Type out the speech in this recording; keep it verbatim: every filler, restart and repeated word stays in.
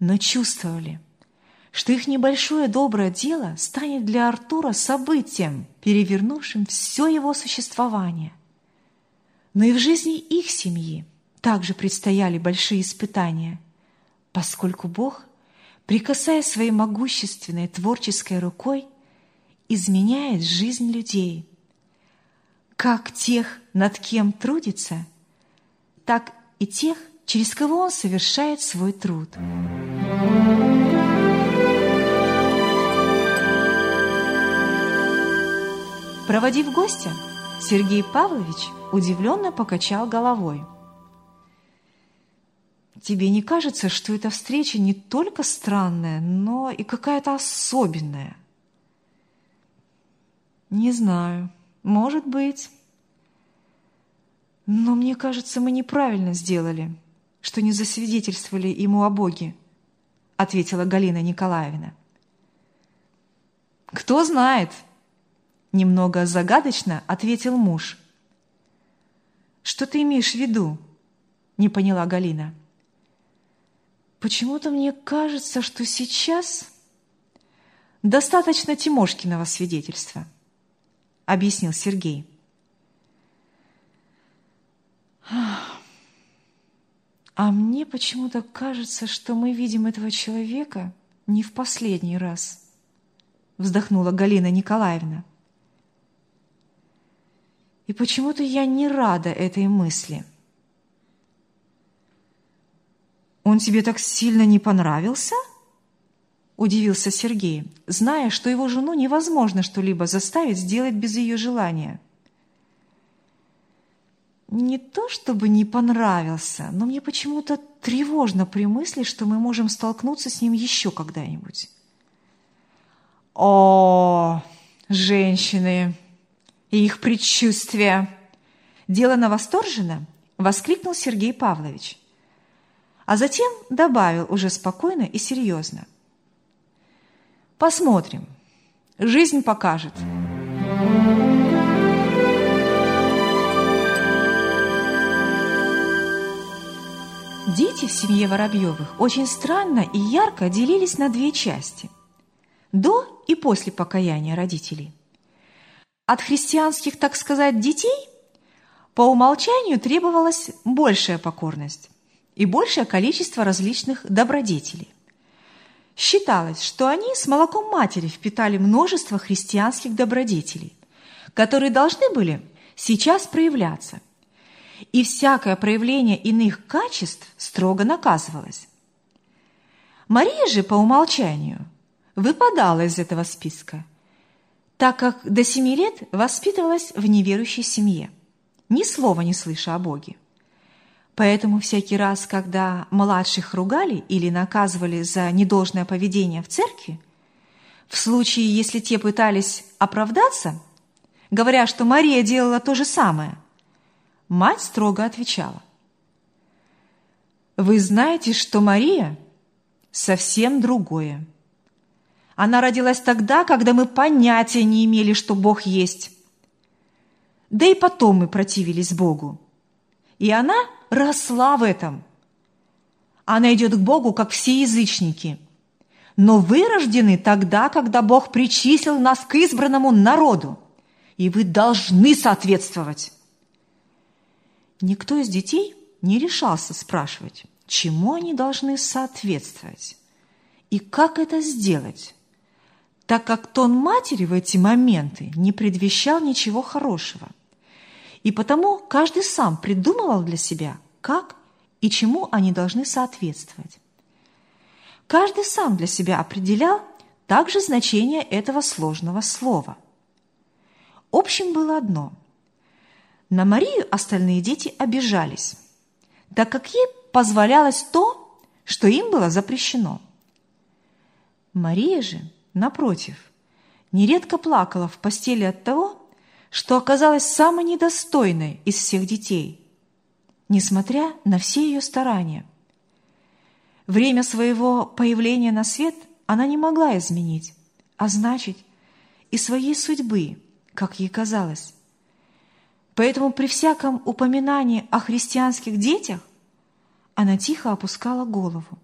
но чувствовали, что их небольшое доброе дело станет для Артура событием, перевернувшим все его существование. Но и в жизни их семьи также предстояли большие испытания, поскольку Бог, прикасаясь своей могущественной творческой рукой, изменяет жизнь людей, как тех, над кем трудится, так и тех, через кого Он совершает свой труд. Проводив гостя, Сергей Павлович удивленно покачал головой. «Тебе не кажется, что эта встреча не только странная, но и какая-то особенная?» «Не знаю. Может быть. Но мне кажется, мы неправильно сделали, что не засвидетельствовали ему о Боге», ответила Галина Николаевна. «Кто знает?» Немного загадочно ответил муж. «Что ты имеешь в виду?» Не поняла Галина. «Почему-то мне кажется, что сейчас достаточно Тимошкиного свидетельства», объяснил Сергей. «А мне почему-то кажется, что мы видим этого человека не в последний раз», вздохнула Галина Николаевна. «И почему-то я не рада этой мысли». «Он тебе так сильно не понравился?» Удивился Сергей, зная, что его жену невозможно что-либо заставить сделать без ее желания. «Не то чтобы не понравился, но мне почему-то тревожно при мысли, что мы можем столкнуться с ним еще когда-нибудь». «О, женщины и их предчувствия!» Делано восторженно воскликнул Сергей Павлович, а затем добавил уже спокойно и серьезно. «Посмотрим. Жизнь покажет». Дети в семье Воробьевых очень странно и ярко делились на две части – до и после покаяния родителей. От христианских, так сказать, детей по умолчанию требовалась большая покорность и большее количество различных добродетелей. Считалось, что они с молоком матери впитали множество христианских добродетелей, которые должны были сейчас проявляться, и всякое проявление иных качеств строго наказывалось. Мария же по умолчанию выпадала из этого списка, так как до семи лет воспитывалась в неверующей семье, ни слова не слыша о Боге. Поэтому всякий раз, когда младших ругали или наказывали за недолжное поведение в церкви, в случае, если те пытались оправдаться, говоря, что Мария делала то же самое, мать строго отвечала: «Вы знаете, что Мария совсем другое. Она родилась тогда, когда мы понятия не имели, что Бог есть. Да и потом мы противились Богу. И она росла в этом. Она идет к Богу, как все язычники. Но вы рождены тогда, когда Бог причислил нас к избранному народу, и вы должны соответствовать». Никто из детей не решался спрашивать, чему они должны соответствовать и как это сделать, так как тон матери в эти моменты не предвещал ничего хорошего. И потому каждый сам придумывал для себя, как и чему они должны соответствовать. Каждый сам для себя определял также значение этого сложного слова. Общим было одно – на Марию остальные дети обижались, так как ей позволялось то, что им было запрещено. Мария же, напротив, нередко плакала в постели от того, что оказалась самой недостойной из всех детей, несмотря на все ее старания. Время своего появления на свет она не могла изменить, а значит, и своей судьбы, как ей казалось. Поэтому при всяком упоминании о христианских детях она тихо опускала голову.